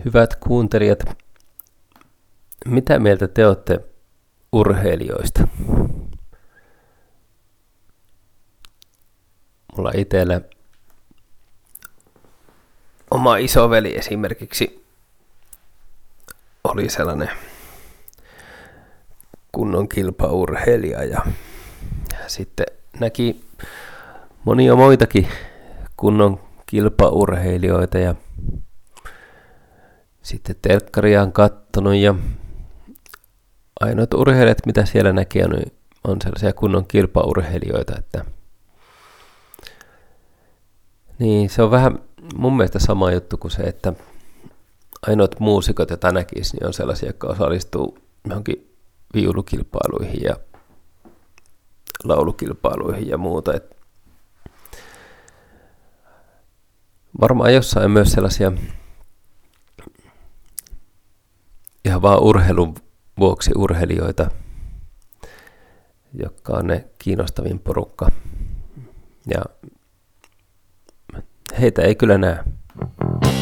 Hyvät kuuntelijat, mitä mieltä te olette urheilijoista? Mulla itsellä oma isoveli esimerkiksi oli sellainen kunnon kilpaurheilija ja sitten näki monia muitakin kunnon kilpaurheilijoita ja sitten telkkaria on kattonut ja ainoat urheilijat mitä siellä näki on sellaisia kunnon kilpaurheilijoita, että niin se on vähän mun mielestä sama juttu kuin se, että ainoat muusikot, joita näkisi, niin on sellaisia, jotka osallistuu johonkin viulukilpailuihin ja laulukilpailuihin ja muuta. Et varmaan jossain myös sellaisia ihan vaan urheilun vuoksi urheilijoita, jotka on ne kiinnostavin porukka. Ja heitä ei kyllä näe.